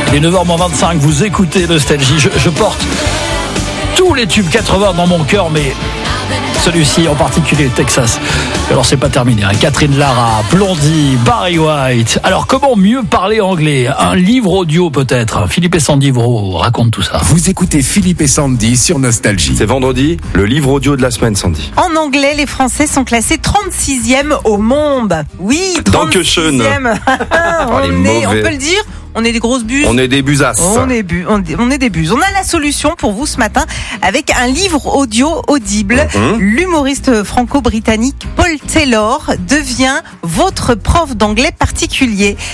Et 9h25, vous écoutez Nostalgie. Je porte tous les tubes 80 dans mon cœur, mais celui-ci en particulier, Texas. Alors c'est pas terminé, hein. Catherine Lara, Blondie, Barry White. Alors comment mieux parler anglais? Un livre audio peut-être. Philippe et Sandy vous racontent tout ça. Vous écoutez Philippe et Sandy sur Nostalgie. C'est vendredi, le livre audio de la semaine, Sandy. En anglais, les Français sont classés 36e au monde. Oui, 36e. On peut le dire. On est des grosses buses. On est des busasses. On est des buses. On a la solution pour vous ce matin avec un livre audio audible. L'humoriste franco-britannique Paul Taylor devient votre prof d'anglais particulier.